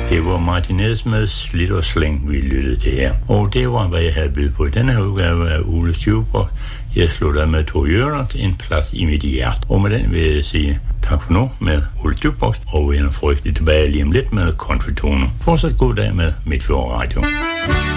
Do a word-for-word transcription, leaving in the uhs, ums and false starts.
Det var Martinez med Slidt og Slæng, vi lyttede til her. Og det var, hvad jeg havde bydet på i denne her udgave af Ole Stjubrock. Jeg slutter med To Hjørnet, en plads i mit hjerte. Og med den vil jeg sige tak for nu med Ole Stjubrock, og vi er frygteligt tilbage lige om lidt med konfitoner. Fortsat god dag med Midtfjord Radio.